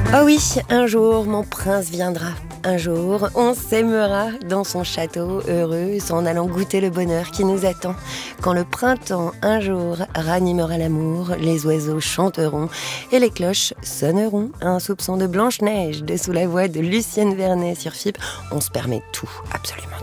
Oh oui, un jour mon prince viendra. Un jour, on s'aimera dans son château, heureux, en allant goûter le bonheur qui nous attend. Quand le printemps, un jour, ranimera l'amour, les oiseaux chanteront et les cloches sonneront. Un soupçon de Blanche-Neige, dessous la voix de Lucienne Vernet sur FIP. On se permet tout, absolument.